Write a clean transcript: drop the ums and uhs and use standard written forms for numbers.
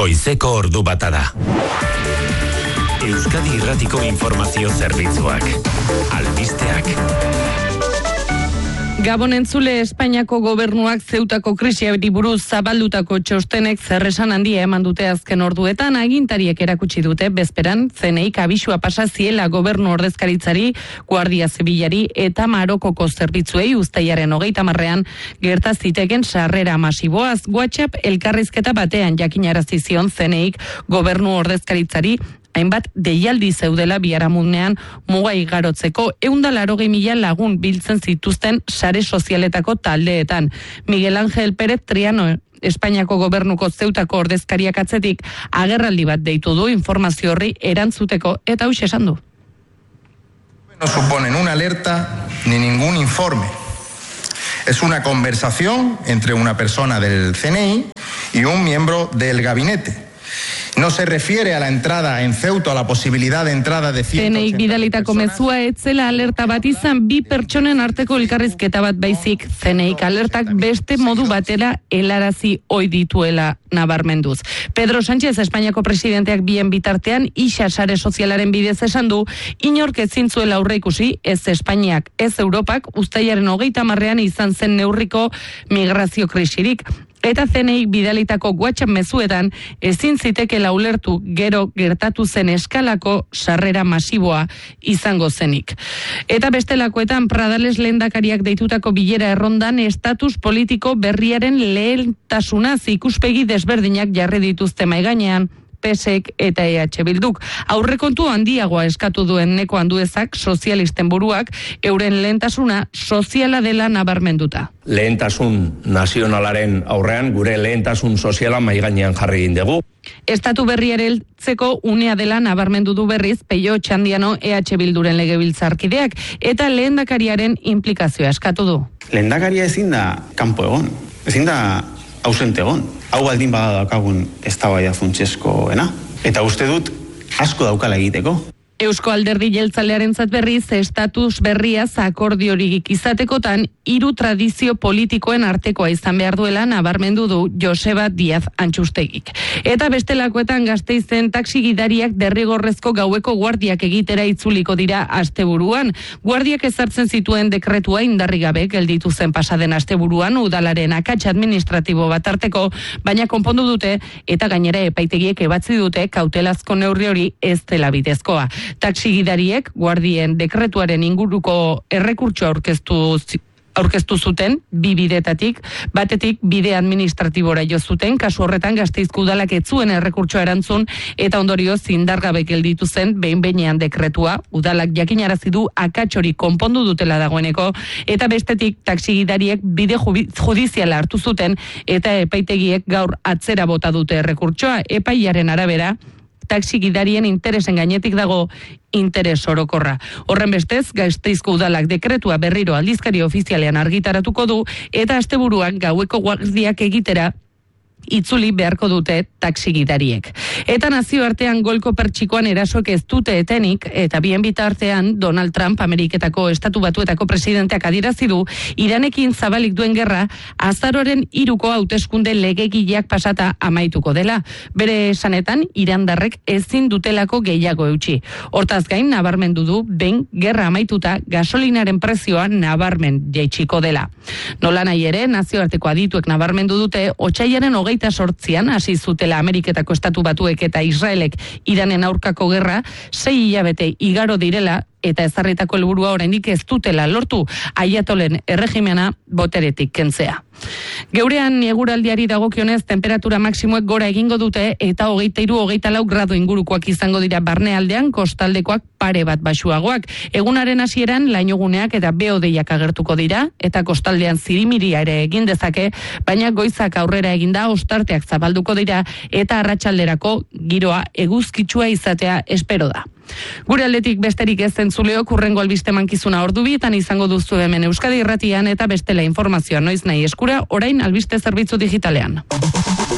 Goizeko ordu bata da. Euskadi Irratiko Informazio Zerbitzuak. Albisteak. Gabon entzule, Espainiako gobernuak Zeutako krisiari buruz zabaldutako txostenek zerresan handia eman dute azken orduetan. Agintariek erakutsi dute bezperan CNIk abisua pasa ziela gobernu ordezkaritzari, Guardia Zibilari eta Marokoko zerbitzuei uztailaren 30ean gerta ziteken sarrera masiboaz. WhatsApp elkarrizketa batean jakinarazi zion CNIk gobernu ordezkaritzari hainbat deialdi zeudela biharamunean muga igarotzeko 180.000 lagun biltzen zituzten sare sozialetako taldeetan. Miguel Ángel Pérez Triano, Espainiako gobernuko Zeutako ordezkariak atzetik agerraldi bat deitu du informazio horri erantzuteko eta hauxe esan du. No suponen una alerta ni ningún informe. Es una conversación entre una persona del CNI y un miembro del gabinete. No se refiere a la entrada en Ceuta, a la posibilidad de entrada de 180 CNIk bidalitako mezua etzela alerta bat izan, bi pertsonen arteko elkarrizketa bat baizik. CNIk alertak beste modu batera helarazi ohi dituela nabarmenduz. Pedro Sánchez, Espainiako presidenteak bien bitartean isa sare sozialaren bidez esan du, inork ezin zuela aurreikusi, ez Espainiak, ez Europak, uztailaren 30ean izan zen neurriko migrazio krisirik. Eta CNIk bidalitako WhatsApp mezuetan ezin zitekela ulertu gero gertatu zen eskalako sarrera masiboa izango zenik. Eta bestelakoetan Pradales lehendakariak deitutako bilera errondan estatus politiko berriaren lehentasunaz ikuspegi desberdinak jarri dituzte mahai gainean. PSek eta EH Bilduk. Aurrekontu handiagoa eskatu duen Neko Anduezak sozialisten buruak euren lehentasuna soziala dela nabarmenduta. Lehentasun nazionalaren aurrean gure lehentasun soziala mahai gainean jarri egin dugu. Estatu berriare heltzeko unea dela nabarmendu du berriz Peio Txandiano EH Bilduren legebiltzarkideak eta lehendakariaren implikazioa eskatu du. Lehendakaria ezin da kanpo egon, ezin da ausente egon. Hau baldin bada daukagun eztabaida funtsezkoena. Eta uste dut asko daukala egiteko. Eusko Alderdi Jeltzalearentzat berriz estatus berriaz akordiorik izatekotan 3 tradizio politikoen artekoa izan behar duela nabarmendu du Joseba Díaz Antxustegik. Eta bestelakoetan Gasteizen taxi gidariak derrigorrezko gaueko guardiak egitera itzuliko dira asteburuan. Guardiak ezartzen zituen dekretua indarrik gabe gelditu zen pasaden asteburuan udalaren akats administratibo bat arteko, baina konpondu dute eta gainera epaitegiek ebatzi dute kautelazko neurri hori ez dela bidezkoa. Taxi gidariek guardien dekretuaren inguruko errekurtsoa aurkeztu zuten, 2 bidetatik, batetik bide administratibora jo zuten, kasu horretan Gasteizko udalak ez zuen errekurtsoa erantzun eta ondorioz indargabe gelditu zen behin-behinean dekretua, udalak jakinarazi du akats hori konpondu dutela dagoeneko, eta bestetik taxi gidariek bide judiziala hartu zuten eta epaitegiek gaur atzera bota dute errekurtsoa. Epaiaren arabera, taxi gidarien interesen gainetik dago interes orokorra. Horren bestez, Gasteizko udalak dekretua berriro aldizkari ofizialean argitaratuko du eta asteburuan gaueko guardiak egitera itzuli beharko dute taxi gidariek. Eta nazioartean golko pertsikoan erasoek ez dute etenik, eta bien bitartean Donald Trump, Ameriketako Estatu Batuetako presidenteak adierazi du, Iranekin zabalik duen gerra, azaroaren 3ko hauteskunde legegileak pasata amaituko dela. Bere esanetan, irandarrek ezin dutelako gehiago eutsi. Hortaz gain, nabarmendu du, behin gerra amaituta gasolinaren prezioa nabarmen jaitsiko dela. Nolanahi ere, nazioarteko adituek nabarmendu dute, otsailaren 28an hasi zutela Ameriketako Estatu Batuek eta Israelek Iranen aurkako gerra 6 hilabete igaro direla eta ezarritako helburua oraindik ez dutela lortu, Ayatolen erregimena boteretik kentzea. Geurean eguraldiari dagokionez temperatura maksimoek gora egingo dute eta 23-24 gradu ingurukoak izango dira barnealdean, kostaldekoak pare bat baxuagoak. Egunaren hasieran lainoguneak eta behodeiak agertuko dira eta kostaldean zirimiria ere egin dezake, baina goizak aurrera eginda ostarteak zabalduko dira eta arratsalderako giroa eguzkitsua izatea espero da. Gure aldetik besterik ez entzuleok hurrengo albiste mankizuna ordubietan izango duzu hemen Euskadi Irratian eta bestela informazioa noiz nahi eskura orain albiste zerbitzu digitalean.